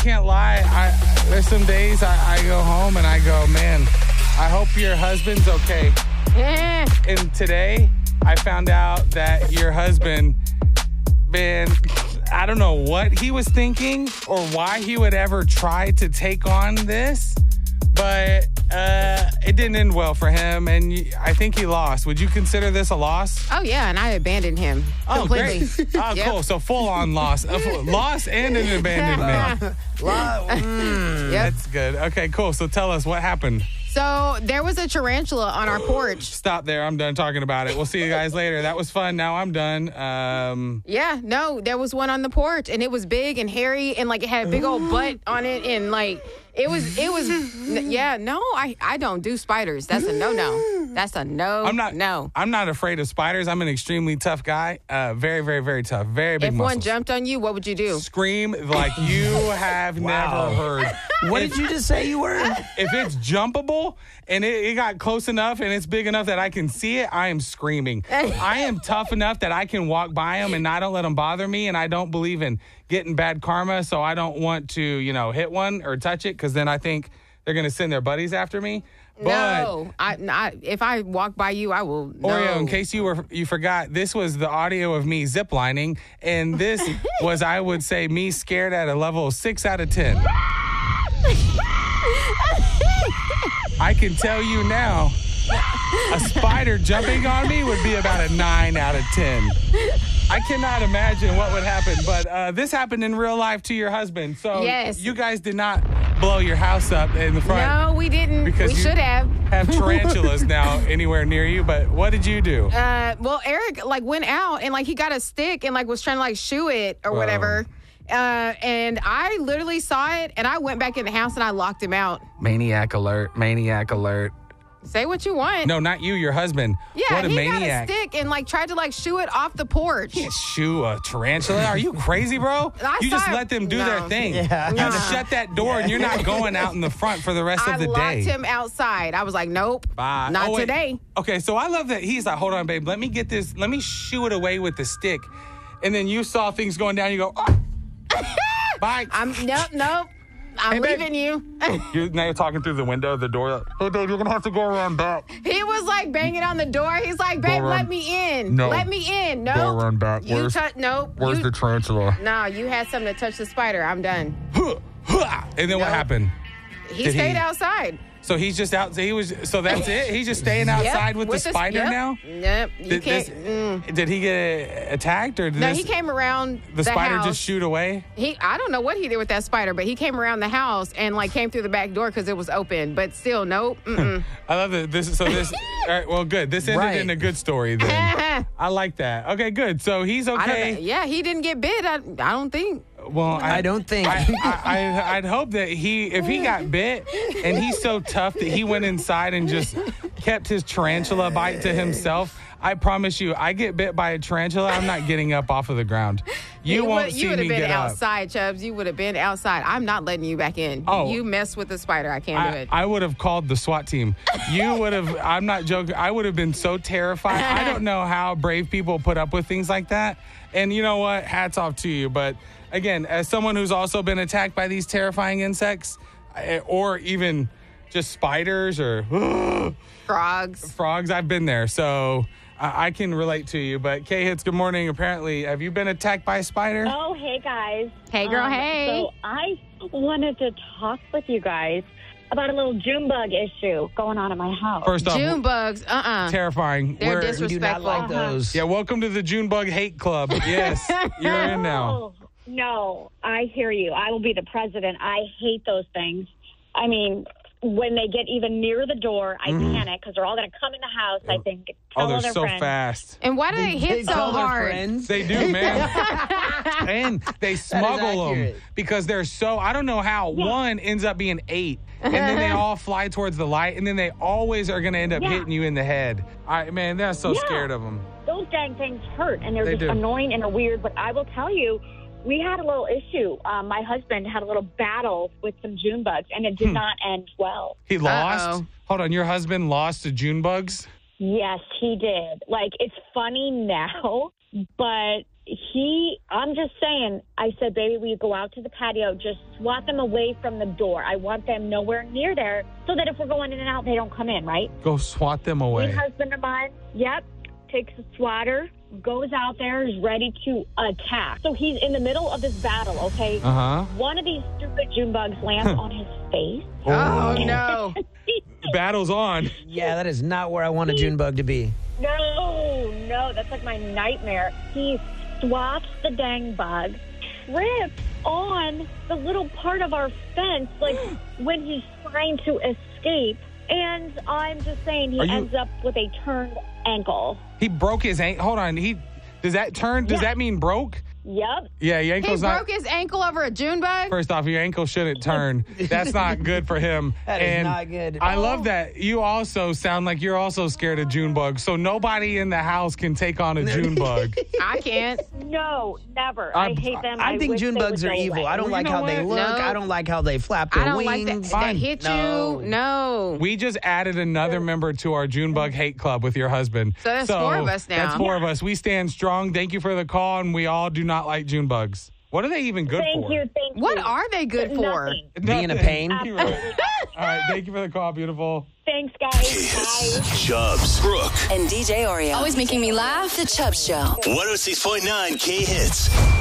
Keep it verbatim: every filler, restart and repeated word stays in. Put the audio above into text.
can't lie. I There's some days I, I go home and I go, man, I hope your husband's okay. And today I found out that your husband, man, I don't know what he was thinking or why he would ever try to take on this, but uh, it didn't end well for him, and I think he lost. Would you consider this a loss? Oh, yeah, and I abandoned him Oh, completely. great. Oh, Yep. cool. So full-on loss. A full, loss and an abandonment. Yep. That's good. Okay, cool. So tell us what happened. So there was a tarantula on our porch. Stop there. I'm done talking about it. We'll see you guys later. That was fun. Now I'm done. Um, Yeah, no, there was one on the porch, and it was big and hairy, and like it had a big old butt on it, and like it was, it was, yeah, no, I, I don't do spiders. That's a no, no. That's a no. I'm not. No. I'm not afraid of spiders. I'm an extremely tough guy. Uh, very, very, very tough. Very big If muscles. one jumped on you, what would you do? Scream like you have Wow. never heard. What did you just say you were? If it's jumpable and it, it got close enough and it's big enough that I can see it, I am screaming. I am tough enough that I can walk by them and I don't let them bother me. And I don't believe in getting bad karma, so I don't want to, you know, hit one or touch it because then I think they're going to send their buddies after me. But No, I, I, if I walk by you, I will. No. Oreo, in case you were you forgot, this was the audio of me ziplining, and this was, I would say, me scared at a level six out of ten. I can tell you now, a spider jumping on me would be about a nine out of ten. I cannot imagine what would happen, but uh, this happened in real life to your husband. So Yes. you guys did not blow your house up in the front. No, we didn't. Because we you should have. Have tarantulas now anywhere near you, but what did you do? Uh, well, Eric like went out and like he got a stick and like was trying to like shoo it or Whoa. whatever. Uh, and I literally saw it and I went back in the house and I locked him out. Maniac alert, maniac alert. Say what you want. No, not you, your husband. Yeah, what a he maniac. got a stick and like tried to like shoo it off the porch. Can't shoo a tarantula. Are you crazy, bro? I You saw just it. let them do No. their thing. Yeah. You Nah. shut that door and you're not going out in the front for the rest I of the locked day. him outside. I was like, nope, Bye. not Oh, wait. today. Okay, so I love that he's like, hold on, babe. Let me get this. Let me shoo it away with the stick. And then you saw things going down. You go, oh. Bye. I'm nope, nope. I'm Hey, babe. leaving you. You, now you're talking through the window of the door. Like, hey, babe, you're going to have to go around back. He was like banging on the door. He's like, babe, Go let around. me in. No. Let me in. No. Go around back. You Where's- touch. Nope. Where's you, the tarantula? No, you had something to touch the spider. I'm done. And then what No. happened? He Did stayed he- outside. So he's just out. So he was. So that's it. He's just staying outside Yep, with, the spider yep, now. Yep. You Did, can't. this- mm. did he get attacked or did No, this, he came around the spider house. just shoot away? He, I don't know what he did with that spider, but he came around the house and like came through the back door because it was open. But still, nope. Mm-mm. I love it. This so this. All right. Well, good. This ended Right. in a good story. Then I like that. Okay, good. So he's I don't know. okay. Yeah, he didn't get bit. I, I don't think. Well, I, I don't think. I, I, I, I'd hope that he, if he got bit, and he's so tough that he went inside and just kept his tarantula bite to himself. I promise you, I get bit by a tarantula, I'm not getting up off of the ground. You, won't would, see you would me have been get up. outside, Chubbs. You would have been outside. I'm not letting you back in. Oh. You mess with the spider. I can't do I, it. I would have called the SWAT team. You would have, I'm not joking, I would have been so terrified. I don't know how brave people put up with things like that. And you know what? Hats off to you. But again, as someone who's also been attacked by these terrifying insects, eh, or even just spiders or Frogs. frogs, I've been there. So I, I can relate to you. But K-Hits, good morning. Apparently, have you been attacked by a spider? Oh, hey, guys. Hey, girl, Um, hey. So I wanted to talk with you guys about a little June bug issue going on in my house. First off, June bugs. Uh-uh. terrifying. They're We're- dis- We do not like Disrespectful. those. yeah, welcome to the June Bug Hate Club. Yes, you're in now. Oh, no, I hear you. I will be the president. I hate those things. I mean, when they get even near the door, I panic because they're all going to come in the house. I think, Oh, tell they're all their so friends. fast. And why do they hit so tell their hard? friends. They do, man. And they smuggle them accurate. because they're so, I don't know how. One ends up being eight, and then they all fly towards the light, and then they always are going to end up Yeah. hitting you in the head. I Man, they're so Yeah. scared of them. Those dang things hurt, and they're They just do. annoying and weird. But I will tell you, we had a little issue. Um, my husband had a little battle with some June bugs, and it did Hmm. not end well. He lost? Uh-oh. Hold on, your husband lost to June bugs? Yes, he did. Like, it's funny now, but he, I'm just saying, I said, baby, will you go out to the patio? Just swat them away from the door. I want them nowhere near there so that if we're going in and out, they don't come in, right? Go swat them away. My husband of mine, yep, takes a swatter, goes out there, is ready to attack. So he's in the middle of this battle, okay? Uh-huh. One of these stupid June bugs lands on his face. Oh, no. Battle's on. Yeah, that is not where I want a June bug to be. No, no, that's like my nightmare. He swats the dang bug, trips on the little part of our fence, like when he's trying to escape. And I'm just saying, he Are you- ends up with a turned ankle. He broke his ankle. Hold on. He does that turn? Does Yeah. that mean broke? Yep. Yeah, your He ankle's broke not. his ankle over a June bug? First off, your ankle shouldn't turn. That's not good for him. That is and not good. I love that you also sound like you're also scared of June bugs. So nobody in the house can take on a June bug. I can't. No, never. I, I- hate them. I think wish June they bugs would are go evil. away. I don't Well, you like know how they what? look. No. I don't like how they flap their I don't wings. like that. That Fine. hit No. you. No. We just added another member to our June bug hate club with your husband. So that's four of us now. That's four of us. We stand strong. Thank you for the call, and we all do not like June bugs. What are they even good Thank for? you, thank you. What are they good for? Nothing. Being a Nothing. pain. You're right. All right. Thank you for the call, beautiful. Thanks, guys. Bye. Chubbs, Brooke, And D J Oreo. Always making me laugh. The Chubb Show. one oh six point nine K Hits.